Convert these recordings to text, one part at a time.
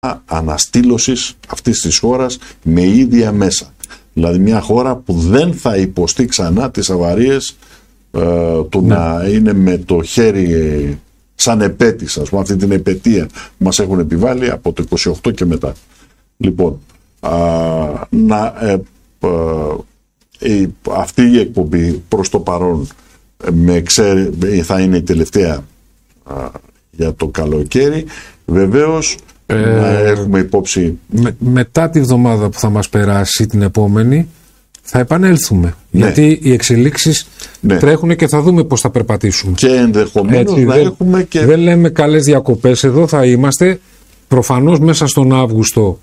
αναστήλωσης αυτής της χώρας με ίδια μέσα. Δηλαδή μια χώρα που δεν θα υποστεί ξανά τις αβαρίες του να είναι με το χέρι σαν επέτης, ας πούμε, αυτή την επετία που μας έχουν επιβάλει από το 28 και μετά. Λοιπόν, αυτή η εκπομπή προς το παρόν θα είναι η τελευταία για το καλοκαίρι. Βεβαίως να έχουμε υπόψη μετά τη βδομάδα που θα μας περάσει την επόμενη θα επανέλθουμε, γιατί οι εξελίξεις τρέχουν και θα δούμε πώς θα περπατήσουμε και ενδεχομένως να έχουμε και... Δεν λέμε καλές διακοπές εδώ, θα είμαστε προφανώς μέσα στον Αύγουστο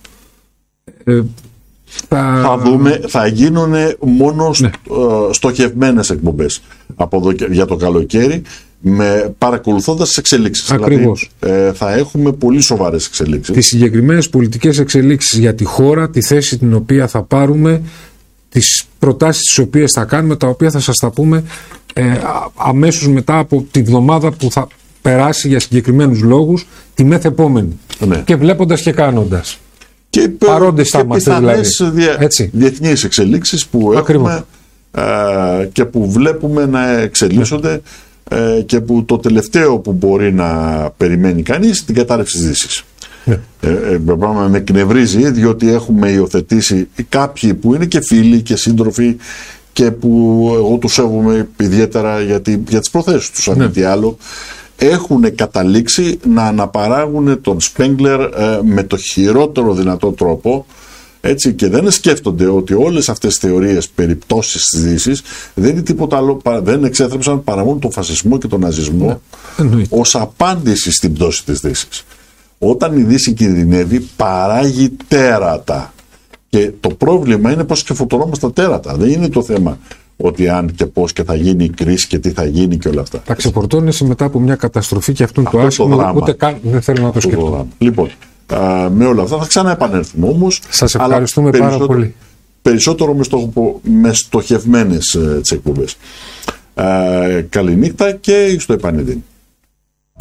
θα δούμε, θα γίνουν μόνο στοχευμένες εκπομπές από εδώ για το καλοκαίρι, παρακολουθώντας τις εξελίξεις. Ακριβώς. Δηλαδή, θα έχουμε πολύ σοβαρές εξελίξεις. Τις συγκεκριμένες πολιτικές εξελίξεις για τη χώρα, τη θέση την οποία θα πάρουμε, τις προτάσεις τις οποίες θα κάνουμε, τα οποία θα σας τα πούμε αμέσως μετά από τη βδομάδα που θα περάσει για συγκεκριμένους λόγους, τη μεθεπόμενη. Και βλέποντας και κάνοντας. Και παρόντες θα είμαστε δηλαδή. Διεθνείς εξελίξεις που έχουμε και που βλέπουμε να εξελίσσονται και που το τελευταίο που μπορεί να περιμένει κανείς την κατάρρευση της Δύσης. Πράγμα με εκνευρίζει, διότι έχουμε υιοθετήσει κάποιοι που είναι και φίλοι και σύντροφοι και που εγώ τους σέβομαι ιδιαίτερα για τις προθέσεις τους, αν τι άλλο, έχουν καταλήξει να αναπαράγουν τον Σπέγγλερ με το χειρότερο δυνατό τρόπο, έτσι, και δεν σκέφτονται ότι όλες αυτές τις θεωρίες περιπτώσεις της Δύσης δεν είναι τίποτα άλλο, δεν εξέθρεψαν παρά μόνο τον φασισμό και τον ναζισμό ως απάντηση στην πτώση της Δύσης. Όταν η Δύση κινδυνεύει, παράγει τέρατα. Και το πρόβλημα είναι πώς ξεφωτωνόμαστε τα τέρατα. Δεν είναι το θέμα ότι αν και πώς και θα γίνει η κρίση και τι θα γίνει και όλα αυτά. Τα ξεφορτώνεσαι μετά από μια καταστροφή και αυτό είναι το άσχημο, ούτε καν δεν θέλω να το σκεφτώ. Λοιπόν, με όλα αυτά θα ξαναεπανέλθουμε όμως. Σας ευχαριστούμε πάρα πολύ. Περισσότερο με στοχευμένες τις εκπομπές. Καληνύχτα και στο επανειδήν.